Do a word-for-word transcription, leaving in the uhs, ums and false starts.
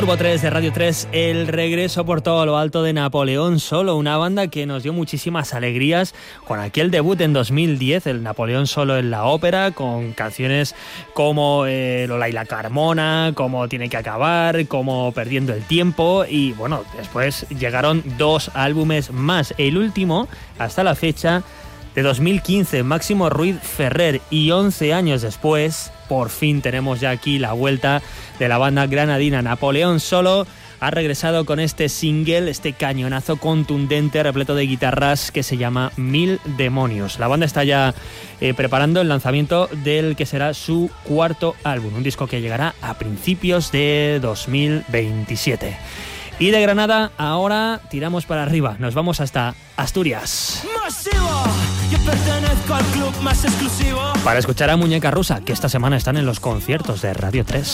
Turbo tres de Radio tres, el regreso por todo lo alto de Napoleón Solo, una banda que nos dio muchísimas alegrías con aquel debut en dos mil diez, el Napoleón Solo en la ópera, con canciones como eh, Lola y la Carmona, como Tiene que acabar, como Perdiendo el tiempo, y bueno, después llegaron dos álbumes más, el último hasta la fecha de dos mil quince, Máximo Ruiz Ferrer, y once años después, por fin tenemos ya aquí la vuelta de la banda granadina. Napoleón Solo ha regresado con este single, este cañonazo contundente, repleto de guitarras, que se llama Mil Demonios. La banda está ya eh, preparando el lanzamiento del que será su cuarto álbum, un disco que llegará a principios de dos mil veintisiete. Y de Granada ahora tiramos para arriba, nos vamos hasta Asturias. ¡Masivo! Yo pertenezco al club más exclusivo. Para escuchar a Muñeca Rusa, que esta semana están en los conciertos de Radio tres.